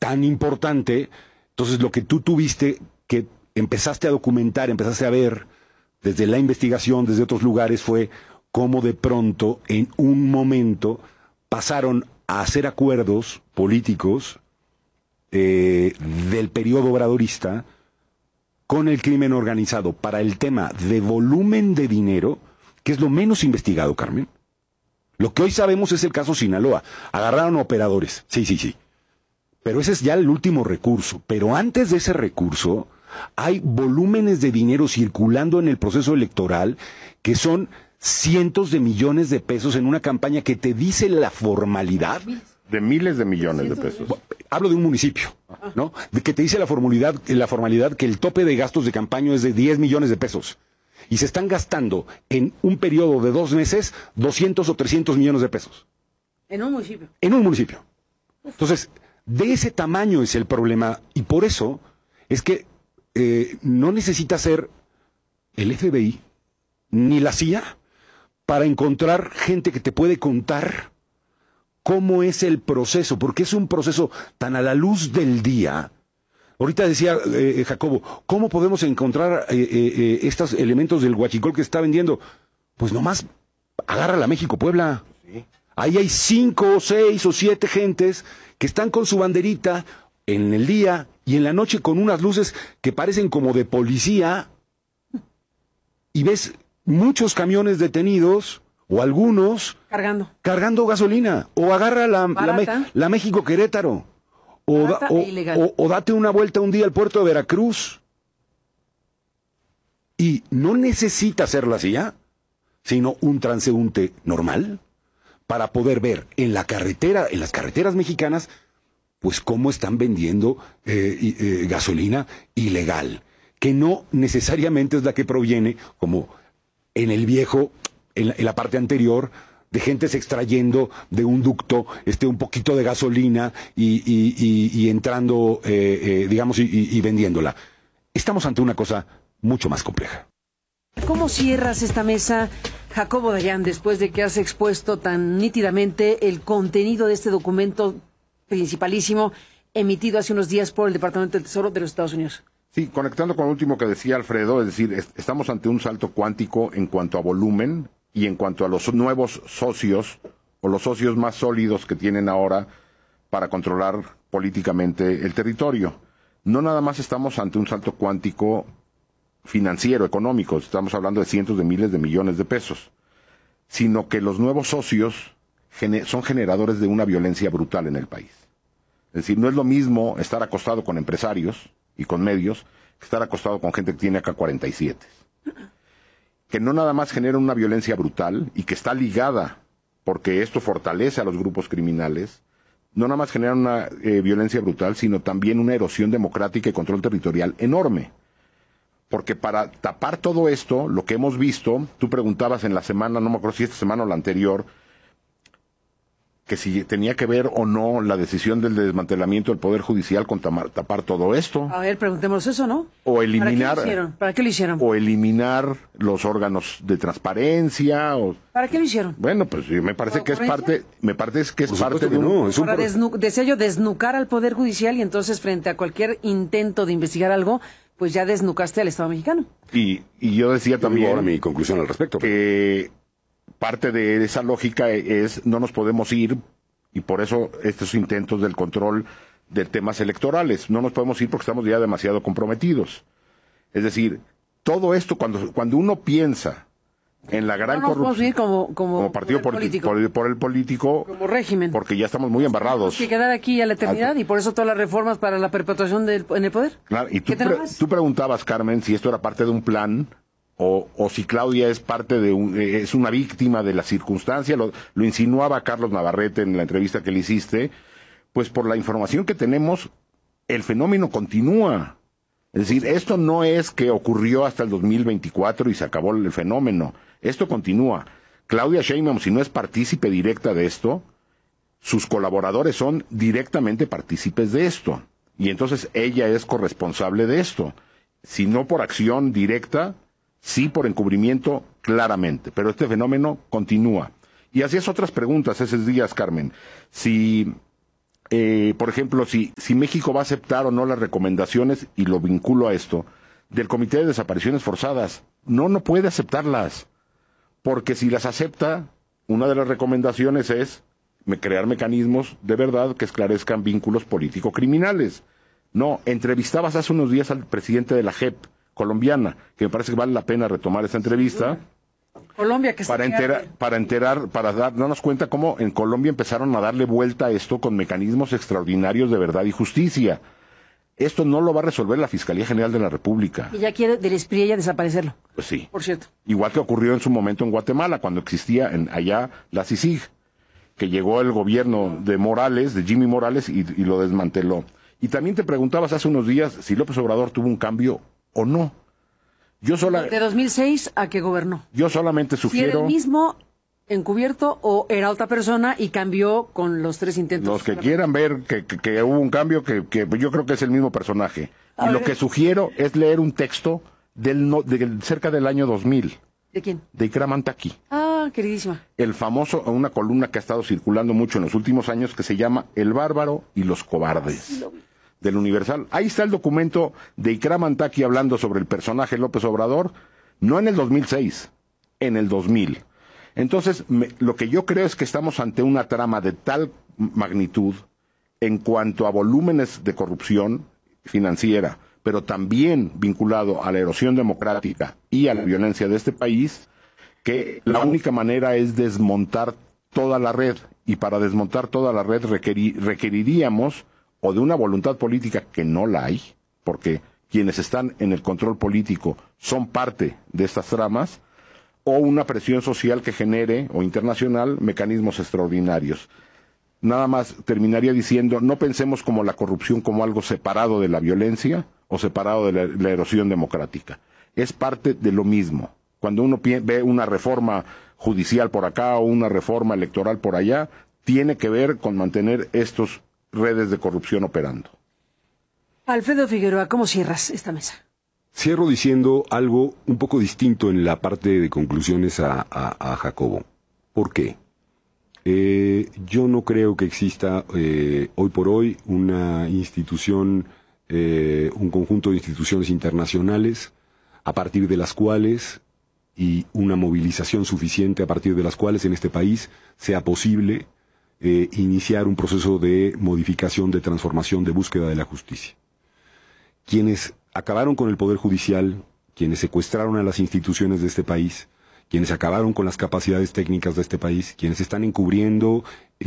tan importante. Entonces lo que tú tuviste, que empezaste a documentar, empezaste a ver desde la investigación, desde otros lugares, fue cómo de pronto, en un momento, pasaron a hacer acuerdos políticos del periodo obradorista con el crimen organizado para el tema de volumen de dinero, que es lo menos investigado, Carmen. Lo que hoy sabemos es el caso Sinaloa. Agarraron operadores, sí. Pero ese es ya el último recurso. Pero antes de ese recurso, hay volúmenes de dinero circulando en el proceso electoral que son cientos de millones de pesos en una campaña que te dice la formalidad. De miles de millones de pesos. Hablo de un municipio, ¿no? De que te dice la formalidad que el tope de gastos de campaña es de 10 millones de pesos. Y se están gastando en un periodo de 2 meses 200 o 300 millones de pesos. En un municipio. En un municipio. Entonces, de ese tamaño es el problema. Y por eso es que no necesita ser el FBI ni la CIA para encontrar gente que te puede contar cómo es el proceso, porque es un proceso tan a la luz del día. Ahorita decía Jacobo, ¿cómo podemos encontrar estos elementos del huachicol que se está vendiendo? Pues nomás agarra la México-Puebla. Sí. Ahí hay 5 o 6 o 7 gentes que están con su banderita en el día y en la noche con unas luces que parecen como de policía, y ves muchos camiones detenidos, o algunos cargando gasolina, o agarra la México Querétaro, o date una vuelta un día al puerto de Veracruz. Y no necesita ser la CIA, sino un transeúnte normal, para poder ver en la carretera, en las carreteras mexicanas, pues cómo están vendiendo gasolina ilegal, que no necesariamente es la que proviene, como en el viejo, en la parte anterior, de gentes extrayendo de un ducto un poquito de gasolina y entrando, digamos, y vendiéndola. Estamos ante una cosa mucho más compleja. ¿Cómo cierras esta mesa, Jacobo Dayan, después de que has expuesto tan nítidamente el contenido de este documento principalísimo emitido hace unos días por el Departamento del Tesoro de los Estados Unidos? Sí, conectando con lo último que decía Alfredo, es decir, estamos ante un salto cuántico en cuanto a volumen y en cuanto a los nuevos socios o los socios más sólidos que tienen ahora para controlar políticamente el territorio. No nada más estamos ante un salto cuántico financiero, económico, estamos hablando de cientos de miles de millones de pesos, sino que los nuevos socios son generadores de una violencia brutal en el país. Es decir, no es lo mismo estar acostado con empresarios y con medios que estar acostado con gente que tiene AK-47. Que no nada más genera una violencia brutal y que está ligada, porque esto fortalece a los grupos criminales, no nada más genera una violencia brutal, sino también una erosión democrática y control territorial enorme. Porque para tapar todo esto, lo que hemos visto, tú preguntabas en la semana, no me acuerdo si esta semana o la anterior, que si tenía que ver o no la decisión del desmantelamiento del Poder Judicial con tapar todo esto. A ver, preguntemos eso, ¿no? O eliminar... ¿Para qué lo hicieron? O eliminar los órganos de transparencia. O... ¿Para qué lo hicieron? Bueno, pues me parece que es parte... Me parece que es parte de un... No, es un desea yo desnucar al Poder Judicial y entonces frente a cualquier intento de investigar algo, pues ya desnucaste al Estado mexicano. Y yo decía también... Ahora mi conclusión al respecto. Que... parte de esa lógica es no nos podemos ir, y por eso estos intentos del control de temas electorales, no nos podemos ir porque estamos ya demasiado comprometidos. Es decir, todo esto, cuando uno piensa en la gran corrupción como partido político, por el político, como régimen, porque ya estamos muy embarrados. Tenemos que quedar aquí a la eternidad y por eso todas las reformas para la perpetuación en el poder. Claro, y tú preguntabas, Carmen, si esto era parte de un plan. O si Claudia es parte de es una víctima de la circunstancia, lo insinuaba Carlos Navarrete en la entrevista que le hiciste, pues por la información que tenemos, el fenómeno continúa. Es decir, esto no es que ocurrió hasta el 2024 y se acabó el fenómeno, esto continúa. Claudia Sheinbaum, si no es partícipe directa de esto, sus colaboradores son directamente partícipes de esto, y entonces ella es corresponsable de esto, si no por acción directa, sí por encubrimiento, claramente. Pero este fenómeno continúa. Y hacías otras preguntas esos días, Carmen. Si por ejemplo, si México va a aceptar o no las recomendaciones, y lo vinculo a esto, del Comité de Desapariciones Forzadas. No puede aceptarlas, porque si las acepta, una de las recomendaciones es crear mecanismos de verdad que esclarezcan vínculos político-criminales. No, entrevistabas hace unos días al presidente de la JEP colombiana, que me parece que vale la pena retomar esta entrevista. Colombia, que para darnos cuenta cómo en Colombia empezaron a darle vuelta a esto con mecanismos extraordinarios de verdad y justicia. Esto no lo va a resolver la Fiscalía General de la República. Y ya quiere del Espriella desaparecerlo. Pues sí. Por cierto. Igual que ocurrió en su momento en Guatemala, cuando existía allá la CICIG, que llegó el gobierno de Morales, de Jimmy Morales, y lo desmanteló. Y también te preguntabas hace unos días si López Obrador tuvo un cambio o no. De 2006 a que gobernó. Yo solamente sugiero... ¿Si era el mismo encubierto o era otra persona y cambió con los 3 intentos? Los que quieran ver que hubo un cambio, que yo creo que es el mismo personaje. Y lo que sugiero es leer un texto de cerca del año 2000. ¿De quién? De Ikram Antaki. Ah, queridísima. El famoso, una columna que ha estado circulando mucho en los últimos años, que se llama El Bárbaro y los Cobardes. Del Universal. Ahí está el documento de Ikram Antaki hablando sobre el personaje López Obrador, no en el 2006, en el 2000. Entonces, lo que yo creo es que estamos ante una trama de tal magnitud en cuanto a volúmenes de corrupción financiera, pero también vinculado a la erosión democrática y a la violencia de este país, que la única manera es desmontar toda la red. Y para desmontar toda la red requeriríamos o de una voluntad política que no la hay, porque quienes están en el control político son parte de estas tramas, o una presión social que genere, o internacional, mecanismos extraordinarios. Nada más terminaría diciendo, no pensemos como la corrupción como algo separado de la violencia o separado de la erosión democrática. Es parte de lo mismo. Cuando uno ve una reforma judicial por acá o una reforma electoral por allá, tiene que ver con mantener estos redes de corrupción operando. Alfredo Figueroa, ¿cómo cierras esta mesa? Cierro diciendo algo un poco distinto en la parte de conclusiones a Jacobo. ¿Por qué? Yo no creo que exista hoy por hoy una institución, un conjunto de instituciones internacionales a partir de las cuales y una movilización suficiente a partir de las cuales en este país sea posible iniciar un proceso de modificación, de transformación, de búsqueda de la justicia. Quienes acabaron con el Poder Judicial, quienes secuestraron a las instituciones de este país, quienes acabaron con las capacidades técnicas de este país, quienes están encubriendo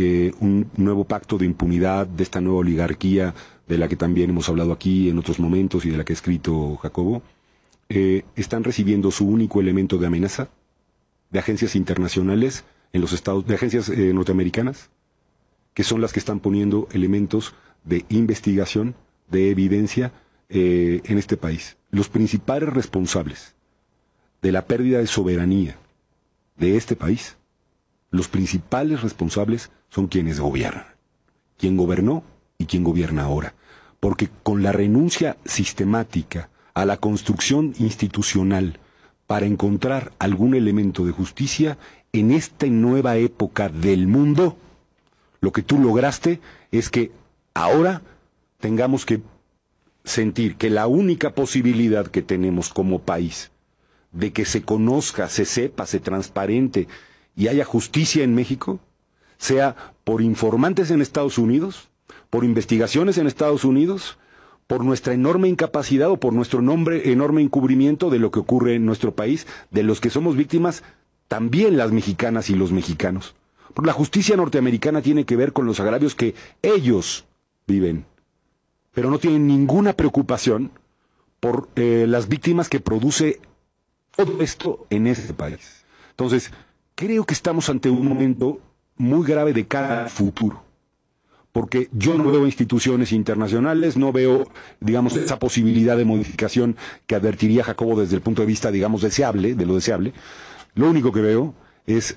un nuevo pacto de impunidad de esta nueva oligarquía de la que también hemos hablado aquí en otros momentos y de la que ha escrito Jacobo, están recibiendo su único elemento de amenaza de agencias internacionales en los estados, de agencias norteamericanas, que son las que están poniendo elementos de investigación, de evidencia en este país. Los principales responsables de la pérdida de soberanía de este país, los principales responsables son quienes gobiernan. Quien gobernó y quien gobierna ahora. Porque con la renuncia sistemática a la construcción institucional para encontrar algún elemento de justicia, en esta nueva época del mundo, lo que tú lograste es que ahora tengamos que sentir que la única posibilidad que tenemos como país de que se conozca, se sepa, se transparente y haya justicia en México, sea por informantes en Estados Unidos, por investigaciones en Estados Unidos, por nuestra enorme incapacidad o por nuestro enorme encubrimiento de lo que ocurre en nuestro país, de los que somos víctimas también las mexicanas y los mexicanos. Porque la justicia norteamericana tiene que ver con los agravios que ellos viven, pero no tienen ninguna preocupación por las víctimas que produce todo esto en este país. Entonces, creo que estamos ante un momento muy grave de cara al futuro. Porque yo no veo instituciones internacionales, no veo, digamos, esa posibilidad de modificación que advertiría Jacobo desde el punto de vista, digamos, deseable, de lo deseable. Lo único que veo es,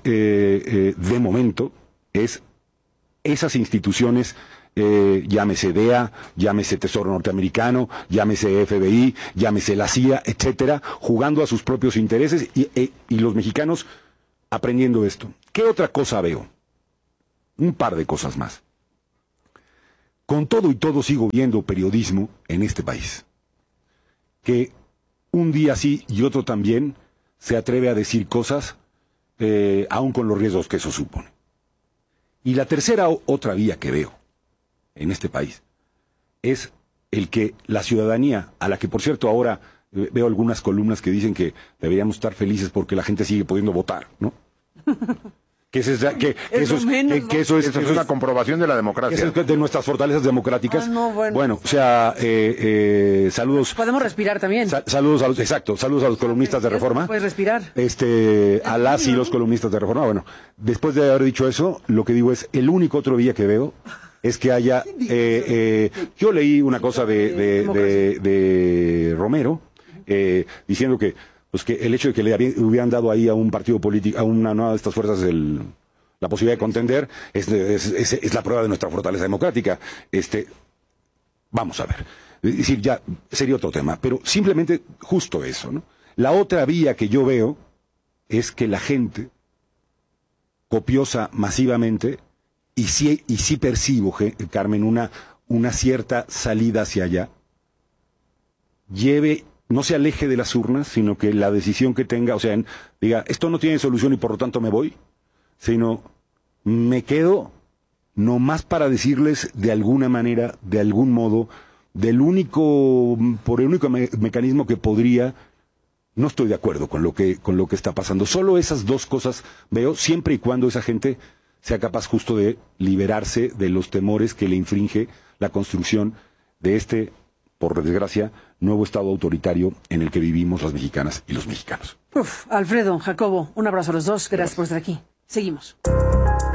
de momento, es esas instituciones, llámese DEA, llámese Tesoro Norteamericano, llámese FBI, llámese la CIA, etcétera, jugando a sus propios intereses y los mexicanos aprendiendo esto. ¿Qué otra cosa veo? Un par de cosas más. con todo y todo sigo viendo periodismo en este país, que un día sí y otro también se atreve a decir cosas, aún con los riesgos que eso supone. Y la tercera otra vía que veo en este país es el que la ciudadanía, a la que por cierto ahora veo algunas columnas que dicen que deberíamos estar felices porque la gente sigue pudiendo votar, ¿no? Que eso Es una comprobación de la democracia. Es de nuestras fortalezas democráticas. Bueno. Bueno, o sea, saludos. Podemos respirar también. Saludos a los columnistas de Reforma. Puedes respirar. A las y los columnistas de Reforma. Bueno, después de haber dicho eso, lo que digo es, el único otro día que veo es que haya... yo leí una cosa de Romero, diciendo que pues que el hecho de que le hubieran dado ahí a un partido político, a una de estas fuerzas la posibilidad de contender, es la prueba de nuestra fortaleza democrática. Vamos a ver. Es decir, ya sería otro tema, pero simplemente justo eso, ¿no? La otra vía que yo veo es que la gente copiosa masivamente, y sí percibo, Carmen, una cierta salida hacia allá, no se aleje de las urnas, sino que la decisión que tenga, o sea, diga, esto no tiene solución y por lo tanto me voy, sino me quedo nomás para decirles de alguna manera, de algún modo, por el único mecanismo que podría, no estoy de acuerdo con lo que está pasando. Solo esas dos cosas veo, siempre y cuando esa gente sea capaz justo de liberarse de los temores que le infringe la construcción de por desgracia, nuevo Estado autoritario en el que vivimos las mexicanas y los mexicanos. Alfredo, Jacobo, un abrazo a los dos. Gracias por estar aquí. Seguimos.